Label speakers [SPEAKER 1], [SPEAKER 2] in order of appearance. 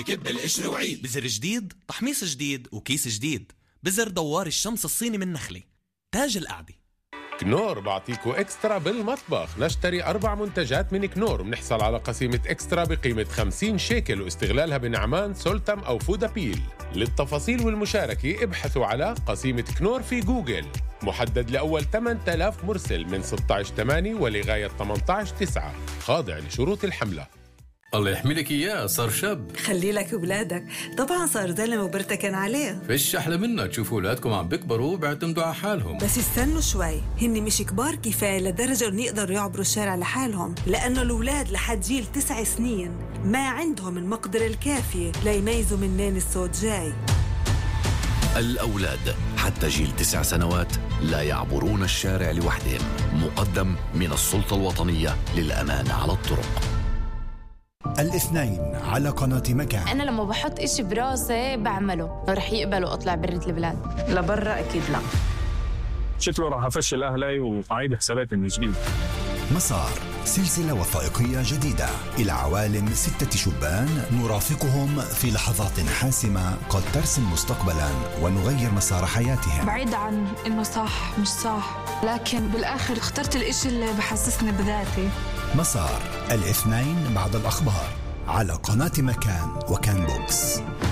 [SPEAKER 1] كب القشر وعيد.
[SPEAKER 2] بزر جديد، تحميص جديد، وكيس جديد. بزر دوار الشمس الصيني من نخلة. تاج القعدة.
[SPEAKER 3] كنور بعطيكو اكسترا بالمطبخ. نشتري 4 منتجات من كنور بنحصل على قسيمة اكسترا بقيمة 50 شيكل واستغلالها بنعمان سولتم أو فودابيل. للتفاصيل والمشاركة ابحثوا على قسيمة كنور في جوجل. محدد لأول 8000 مرسل من 16/8 ولغاية 18/9. خاضع لشروط الحملة.
[SPEAKER 4] الله يحملك إياه، صار شاب.
[SPEAKER 5] خلي لك أولادك، طبعا صار زلمة وبرتكن عليه.
[SPEAKER 4] فيش أحلى منها تشوفوا أولادكم عم بيكبروا وبيعتمدوا على حالهم.
[SPEAKER 5] بس استنوا شوي، هن مش كبار كفاية لدرجة إنه يقدروا يعبروا الشارع لحالهم، لأنه الأولاد لحد جيل 9 سنين ما عندهم المقدرة الكافية ليميزوا منين الصوت جاي.
[SPEAKER 6] الأولاد حتى جيل 9 سنوات لا يعبرون الشارع لوحدهم. مقدم من السلطة الوطنية للأمان على الطرق.
[SPEAKER 7] الاثنين على قناة مكان.
[SPEAKER 8] أنا لما بحط إشي براسي بعمله، رح يقبلوا أطلع برة البلاد.
[SPEAKER 9] لبرا أكيد لا.
[SPEAKER 10] شكله راح أفشل أهلي وأعيد حساباتي من جديد.
[SPEAKER 7] مسار، سلسلة وثائقية جديدة إلى عوالم 6 شبان نرافقهم في لحظات حاسمة قد ترسم مستقبلا ونغير مسار حياتهم.
[SPEAKER 11] بعيد عن إنه صح مش صح، لكن بالآخر اخترت الإشي اللي بحسسني بذاتي.
[SPEAKER 7] مسار، الاثنين بعد الأخبار على قناة مكان وكان بوكس.